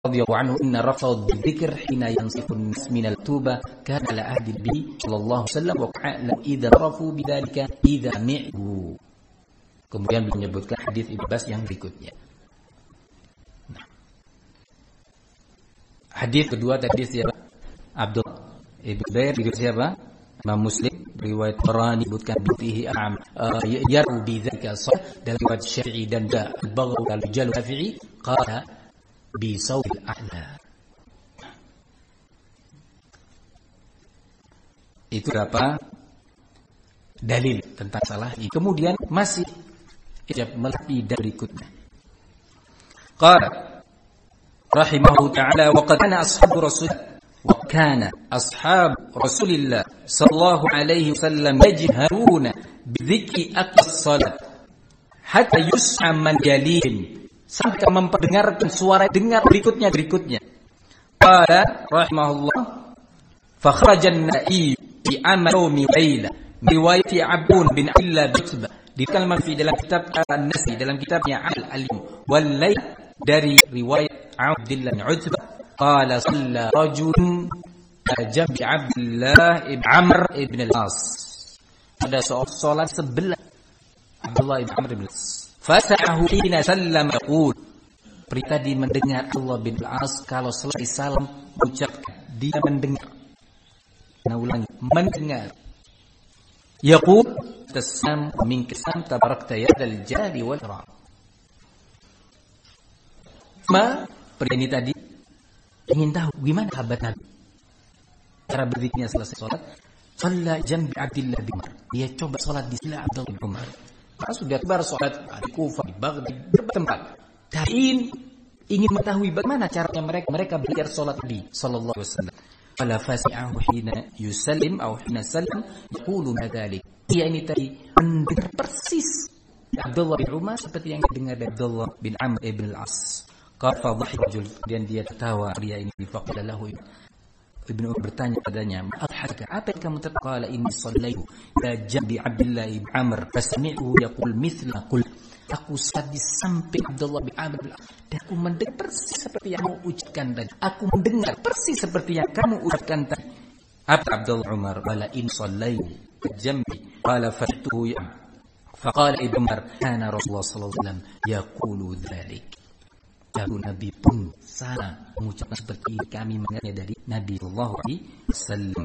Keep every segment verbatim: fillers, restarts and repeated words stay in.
radhiyallahu anhu inna rafa'u dzikr hina yansifu an-nas min al-tuba kana ala ahdi nabi sallallahu alaihi wasallam wa qala idza rafu bidzalika idza mi'u. Kemudian menyebutkan hadis Ibnu Abbas yang berikutnya. Nah. Hadis kedua tadi siapa? Abdul Ibnu Zubair, siapa? Imam Muslim riwayat Tabrani disebutkan bihi am yaru bidzalika dalam riwayat Syafi'i dan Al-Baghawi al-Jalal Syafi'i qala bi sawtil a'la. Itu apa? Dalil tentang salah ini. Kemudian masih ijab melati berikutnya. Qala rahimahu ta'ala wa qad kana ashabu rasul wa kana ashab Rasulillah sallallahu alaihi wasallam yajharuna bi dzikri aqs salat hatta yus'a man jalin, sampai memperdengarkan suara dengar berikutnya berikutnya. Qala rahimahullah fa kharaja an-na'i fi amal yawmi laila riwayat Abun bin Illa Bitba di kalman fi dalam kitab An-Nasi dalam kitabnya Al-Alim wal Layl dari riwayat Abdullah bin Utbah qala shalla rajulun jambi Abdullah ibn Amr ibn al-As, ada seorang salat sebelah Abdullah ibn Amr ibn al-As. Fasa'ahu hina sallam yaqul, pria tadi mendengar Abdullah bin al-As kalau selesai salam ucapkan, dia mendengar. Nah ulangi, mendengar. Yaqul tasam min kisam tabarakta ya dal jali wal ikram. Ma pria ini tadi ingin tahu gimana sahabat Nabi cara berzikirnya selesai sholat. Shalla jambi Abdullah bin Umar, dia coba sholat di sebelah Abdullah bin Umar. Nah, sudah tebar sholat di Kufah, di Baghdad, di berbagai tempat. Tabi'in ingin mengetahui bagaimana caranya mereka mereka belajar sholat Nabi sallallahu alaihi wasallam. Fala fasi'ahu hina yusallim aw hina sallam yaqulu dzalik. Dia ini tadi mendengar persis Abdullah bin Umar seperti yang didengar dari Abdullah bin Amr ibn al-As. Qafa dhahik rajul, dan dia tertawa pria ini. Faqala lahu Ibnu Umar bertanya padanya, "Adhaka, apa yang kamu tertawa?" Inni shallaitu ila jambi Abdullah bin Amr fasami'u yaqul mithla qul. Aku salat di samping Abdullah bin Amr dan aku mendengar persis seperti yang kamu ucapkan tadi. Aku mendengar persis seperti yang kamu ucapkan tadi. Apa Abdullah Umar? Qala in shallaitu jambi qala fatuhu ya. Faqala Ibnu Umar, kana Rasulullah sallallahu alaihi wasallam yaqulu dzalik. Lalu Nabi pun sama mengucapkan seperti ini. Kami mendengarnya dari Nabi sallallahu alaihi wasallam.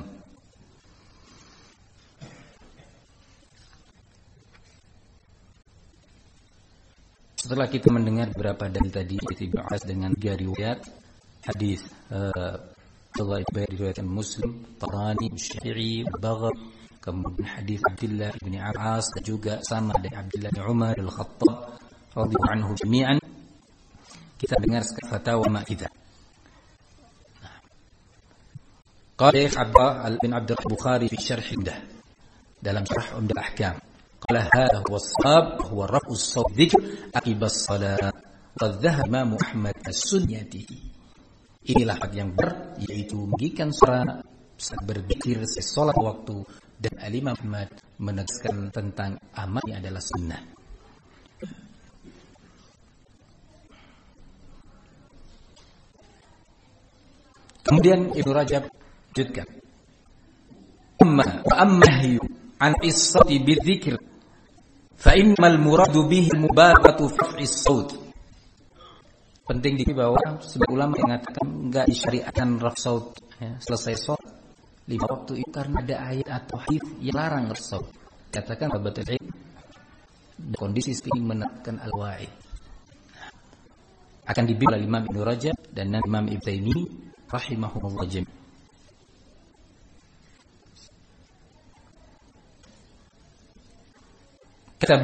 Setelah kita mendengar beberapa dalil tadi, kita bahas dengan tiga riwayat hadis Abdullah ibn riwayat Muslim, Tabrani, Syafi'i, Baghawi, kemudian hadis Abdullah bin Abbas dan juga sama dari Abdullah bin Umar al-Khattab radhiyallahu anhu jami'an. Kita dengar fatwa Ma'idah. Qala Abdullah bin Abdul Bukhari fi syarh Umdah, dalam syarh Umdah Ahkam. Qala hadha huwa as-shawab huwa raf'u as-sawt dzikr aqib as-salat wa dhahaba Imam Ahmad as-sunnati. Inilah yang benar, yaitu menggigitkan suara saat berzikir sesalat waktu, dan Al-Imam Ahmad menegaskan tentang amal ini adalah sunnah. Kemudian Ibnu Rajab lanjutkan, amma ammahu an is-sawti bidzikr fa innamal muradu bihi mubaghatu fa'is saut. Penting di bahwa sebagian ulama mengatakan enggak disyariatkan raf saut ya, selesai salat lima waktu itu karena ada ayat atau hadis yang larang raf saut. Katakan sahabat ilmu kondisi seperti menekan al-wa'id akan dibina oleh Imam Ibnu Rajab dan Imam Ibnu Taimiyah rahimahumullah jami'.